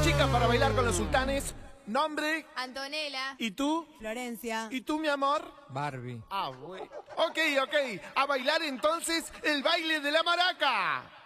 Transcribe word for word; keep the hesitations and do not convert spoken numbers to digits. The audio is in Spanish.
chicas para bailar con los sultanes. Nombre. Antonella. ¿Y tú? Florencia. ¿Y tú, mi amor? Barbie. Ah, bueno. Ok, ok. A bailar entonces el baile de la maraca.